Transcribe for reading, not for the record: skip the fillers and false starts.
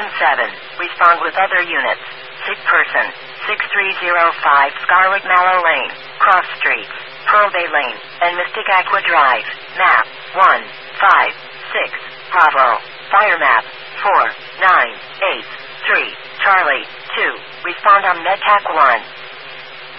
7. Respond with other units. Sick person. 6305 Scarlet Mallow Lane, Cross Streets, Pearl Bay Lane, and Mystic Aqua Drive. Map 156 Bravo. Fire map 4983 Charlie 2. Respond on MedTac 1.